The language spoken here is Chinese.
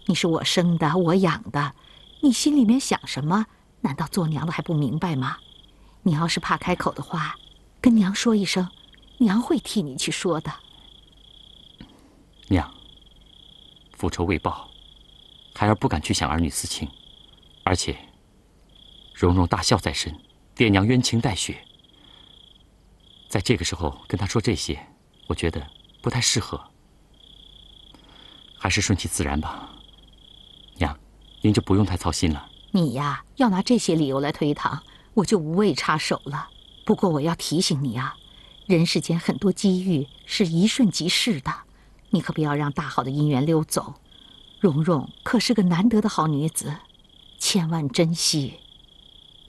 你是我生的，我养的，你心里面想什么？难道做娘的还不明白吗？你要是怕开口的话，跟娘说一声，娘会替你去说的。 娘，复仇未报，孩儿不敢去想儿女私情，而且蓉蓉大孝在身，爹娘冤情待雪，在这个时候跟她说这些，我觉得不太适合，还是顺其自然吧。娘，您就不用太操心了。 你呀，要拿这些理由来推搪，我就无谓插手了。不过我要提醒你啊，人世间很多机遇是一瞬即逝的，你可不要让大好的姻缘溜走。蓉蓉可是个难得的好女子，千万珍惜。